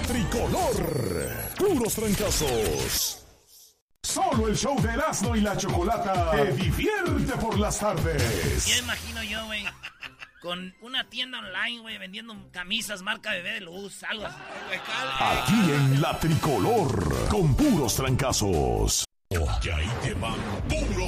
tricolor. Puros trancazos. Solo el show de Erasmo y la Chocolata te divierte por las tardes. Ya imagino yo, güey, con una tienda online, güey, vendiendo camisas marca Bebé de Luz, algo así. Aquí en la tricolor, con puros trancazos. Y ahí te van puros